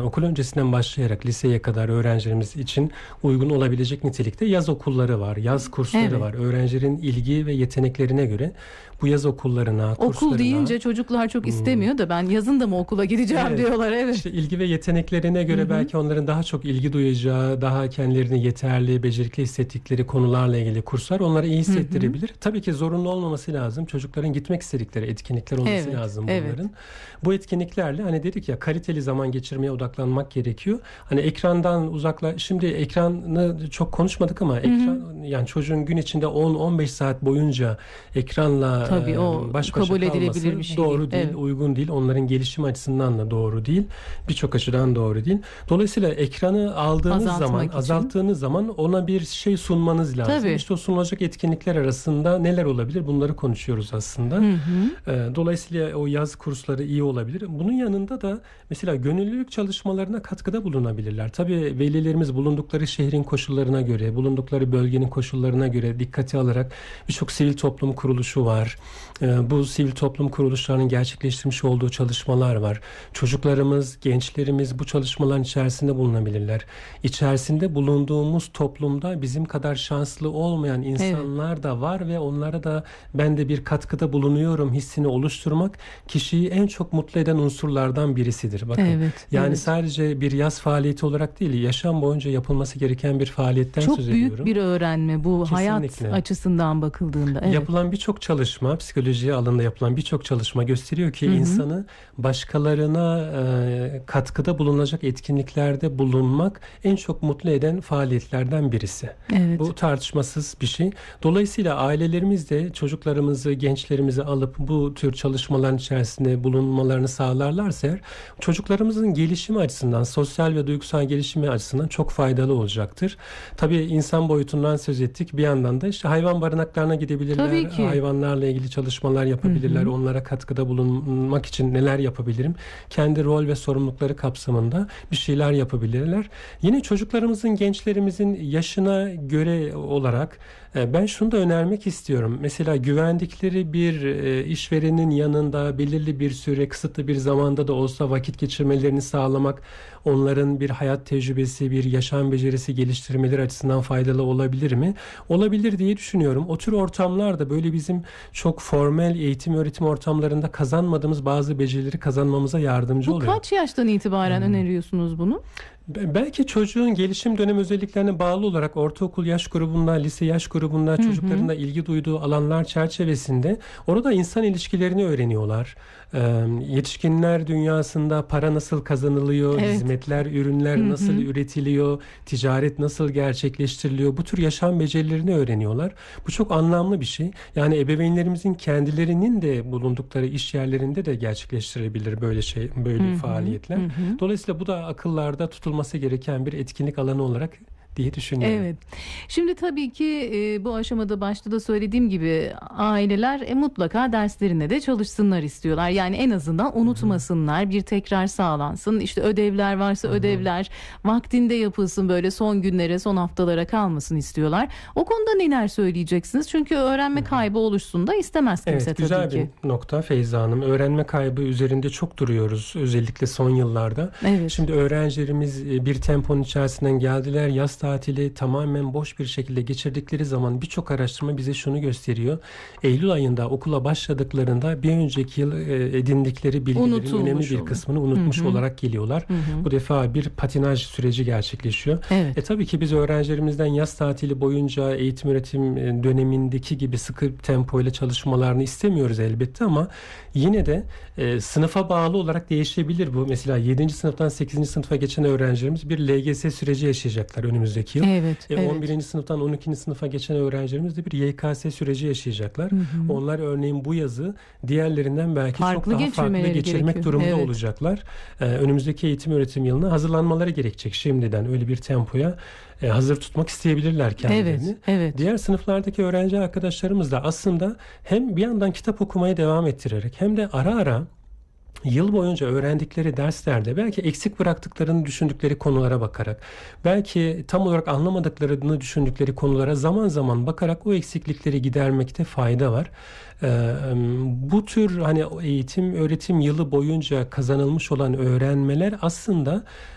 okul öncesinden başlayarak liseye kadar öğrencilerimiz için uygun olabilecek nitelikte yaz okulları var, yaz kursları Evet. var. Öğrencilerin ilgi ve yeteneklerine göre bu yaz okullarına, kurslarına... Okul deyince çocuklar çok istemiyor da ben yazın da mı okula gideceğim Evet. diyorlar. Evet. İşte ilgi ve yeteneklerine göre belki onların daha çok ilgi duyacağı, daha kendilerini yeterli, becerikli hissettikleri konularla ilgili kurslar onlara iyi hissettirebilir. Tabii ki zorunlu olmaması lazım. Çocukların gitmek istedikleri etkinlikler olması Evet, lazım evet. bunların. Bu etkinliklerle hani dedik ya, kaliteli zaman geçirmeye odaklanmak gerekiyor. Hani ekrandan şimdi ekranı çok konuşmadık ama ekran, yani çocuğun gün içinde 10-15 saat boyunca ekranla Tabii o baş başa kabul edilebilir kalması bir şey doğru değil. değil, Evet. uygun değil. Onların gelişim açısından da doğru değil. Birçok açıdan doğru değil. Dolayısıyla ekranı aldığınız zaman, azalttığınız zaman ona bir şey sunmanız lazım. Tabii. İşte o sunulacak etkinlikler arasında neler olabilir? Bunları konuşuyoruz aslında. Dolayısıyla o yaz kursları iyi olabilir. Bunun yanında da mesela gönüllülük çalışmalarına katkıda bulunabilirler. Tabii velilerimiz bulundukları şehrin koşullarına göre, bulundukları bölgenin koşullarına göre dikkate alarak birçok sivil toplum kuruluşu var. Bu sivil toplum kuruluşlarının gerçekleştirmiş olduğu çalışmalar var. Çocuklarımız, gençlerimiz bu çalışmaların içerisinde bulunabilirler. İçerisinde bulunduğumuz toplumda bizim kadar şanslı olmayan insanlar da var ve onlara da ben de bir katkıda bulunuyorum hissini oluşturmak kişiyi en çok mutlu eden unsurlardan birisidir. Bakın. Yani sadece bir yaz faaliyeti olarak değil, yaşam boyunca yapılması gereken bir faaliyetten çok söz ediyorum. Çok büyük bir öğrenme bu. Kesinlikle. Hayat açısından bakıldığında. Evet. Yapılan birçok çalışma, psikoloji alanında yapılan birçok çalışma gösteriyor ki insanı başkalarına katkıda bulunacak etkinliklerde bulunmak en çok mutlu eden faaliyetlerden birisi. Evet. Bu tartışmasız bir şey. Dolayısıyla ailelerimiz de çocuklarımızı, gençlerimizi alıp bu tür çalışmaların içerisinde bulunmalarını sağlarlarsa eğer, çocuklarımızın gelişimi açısından, sosyal ve duygusal gelişimi açısından çok faydalı olacaktır. Tabii insan boyutundan söz ettik. Bir yandan da işte hayvan barınaklarına gidebilirler. Hayvanlarla ilgili çalışmalar yapabilirler. Onlara katkıda bulunmak için neler yapabilirim? Kendi rol ve sorumlulukları kapsamında bir şeyler yapabilirler. Yine çocuklarımızın, gençlerimizin yaşına göre olarak ben şunu da önermek istiyorum. Mesela güvendikleri bir işverenin yanında belirli bir süre, kısıtlı bir zamanda da olsa vakit geçirmelerini sağlamak, onların bir hayat tecrübesi, bir yaşam becerisi geliştirmeleri açısından faydalı olabilir mi? Olabilir diye düşünüyorum. O tür ortamlarda böyle bizim çok formel eğitim öğretim ortamlarında kazanmadığımız bazı becerileri kazanmamıza yardımcı oluyor. Bu kaç yaştan itibaren öneriyorsunuz bunu? Belki çocuğun gelişim dönem özelliklerine bağlı olarak ortaokul yaş grubunda, lise yaş grubunda çocukların da ilgi duyduğu alanlar çerçevesinde orada insan ilişkilerini öğreniyorlar. Yetişkinler dünyasında para nasıl kazanılıyor, hizmetler, ürünler nasıl üretiliyor, ticaret nasıl gerçekleştiriliyor, bu tür yaşam becerilerini öğreniyorlar. Bu çok anlamlı bir şey. Yani ebeveynlerimizin kendilerinin de bulundukları iş yerlerinde de gerçekleştirebilir böyle faaliyetler. Dolayısıyla bu da akıllarda tutulması gereken bir etkinlik alanı olarak diye düşünüyorum. Evet. Şimdi tabii ki bu aşamada başta da söylediğim gibi aileler mutlaka derslerine de çalışsınlar istiyorlar. Yani en azından unutmasınlar, bir tekrar sağlansın. İşte ödevler varsa ödevler vaktinde yapılsın, böyle son günlere, son haftalara kalmasın istiyorlar. O konuda neler söyleyeceksiniz? Çünkü öğrenme kaybı oluşsun da istemez kimse tabii ki. Evet, güzel bir nokta Feyza Hanım. Öğrenme kaybı üzerinde çok duruyoruz özellikle son yıllarda. Evet. Şimdi öğrencilerimiz bir temponun içerisinden geldiler. Yaz tatili tamamen boş bir şekilde geçirdikleri zaman birçok araştırma bize şunu gösteriyor. Eylül ayında okula başladıklarında bir önceki yıl edindikleri bilgilerin önemli bir kısmını unutmuş olarak geliyorlar. Bu defa bir patinaj süreci gerçekleşiyor. Evet. Tabii ki biz öğrencilerimizden yaz tatili boyunca eğitim öğretim dönemindeki gibi sıkı tempoyla çalışmalarını istemiyoruz elbette ama yine de sınıfa bağlı olarak değişebilir bu. Mesela 7. sınıftan 8. sınıfa geçen öğrencilerimiz bir LGS süreci yaşayacaklar önümüzdeki yıl. Evet, 11. sınıftan 12. sınıfa geçen öğrencilerimiz de bir YKS süreci yaşayacaklar. Onlar örneğin bu yazı diğerlerinden belki çok daha farklı geçirmek durumunda olacaklar. Önümüzdeki eğitim öğretim yılına hazırlanmaları gerekecek şimdiden. Öyle bir tempoya hazır tutmak isteyebilirler kendilerini. Evet. Diğer sınıflardaki öğrenci arkadaşlarımız da aslında hem bir yandan kitap okumaya devam ettirerek hem de ara ara yıl boyunca öğrendikleri derslerde belki eksik bıraktıklarını düşündükleri konulara bakarak, belki tam olarak anlamadıklarını düşündükleri konulara zaman zaman bakarak o eksiklikleri gidermekte fayda var. Bu tür hani eğitim öğretim yılı boyunca kazanılmış olan öğrenmeler aslında